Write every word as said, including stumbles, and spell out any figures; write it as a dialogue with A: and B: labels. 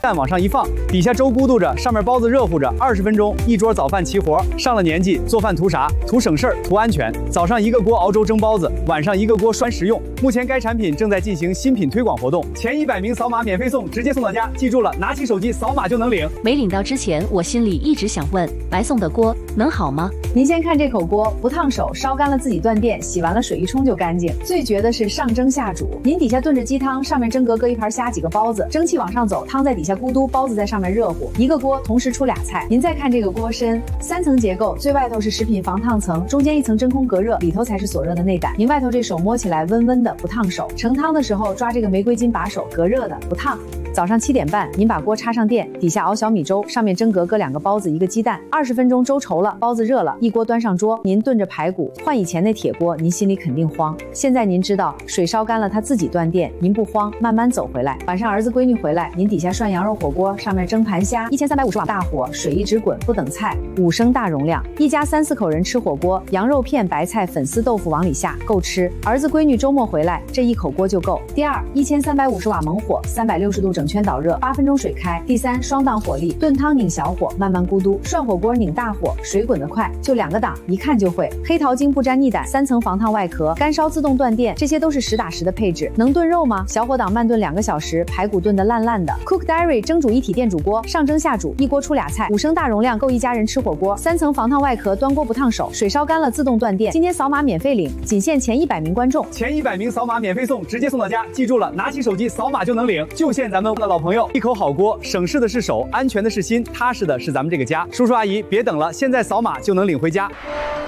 A: 蛋往上一放，底下粥咕嘟着，上面包子热乎着，二十分钟一桌早饭齐活。上了年纪，做饭图啥？图省事儿，图安全。早上一个锅熬粥蒸包子，晚上一个锅拴食用。目前该产品正在进行新品推广活动，前一百名扫码免费送，直接送到家。记住了，拿起手机扫码就能领。
B: 没领到之前，我心里一直想问，白送的锅能好吗？
C: 您先看这口锅，不烫手，烧干了自己断电，洗完了水一冲就干净。最绝的是上蒸下煮，您底下炖着鸡汤，上面蒸格格一盘虾几个包子，蒸汽往上走，汤在底下咕嘟，包子在上面热乎，一个锅同时出俩菜。您再看这个锅身，三层结构，最外头是食品防烫层，中间一层真空隔热，里头才是锁热的内胆。您外头这手摸起来温温的，不烫手。盛汤的时候抓这个玫瑰金把手，隔热的，不烫。早上七点半，您把锅插上电，底下熬小米粥，上面蒸格格两个包子一个鸡蛋，二十分钟粥稠了，包子热了，一锅端上桌，您炖着排骨。换以前那铁锅，您心里肯定慌。现在您知道水烧干了，它自己断电，您不慌，慢慢走回来。晚上儿子闺女回来，您底下涮羊肉火锅，上面蒸盘虾，一千三百五十瓦大火，水一直滚，不等菜，五升大容量，一家三四口人吃火锅，羊肉片、白菜、粉丝、豆腐往里下，够吃。儿子闺女周末回来，这一口锅就够。第二，一千三百五十瓦猛火，三百六十度整圈导热，八分钟水开。第三，双档火力，炖汤拧小火，慢慢咕嘟；涮火锅拧大火，水滚得快，就两个档，一看就会。黑桃精不沾腻胆，三层防烫外壳，干烧自动断电，这些都是实打实的配置。能炖肉吗？小火档慢炖两个小时，排骨炖得烂烂的。Cook Diary 蒸煮一体电煮锅，上蒸下煮，一锅出俩菜，五升大容量，够一家人吃火锅。三层防烫外壳，端锅不烫手，水烧干了自动断电。今天扫码免费领，仅限前一百名观众，
A: 前一百名扫码免费送，直接送到家。记住了，拿起手机扫码就能领，就限咱们的老朋友。一口好锅，省事的是手，安全的是心，踏实的是咱们这个家。叔叔阿姨，别等了，现在扫码就能领回家。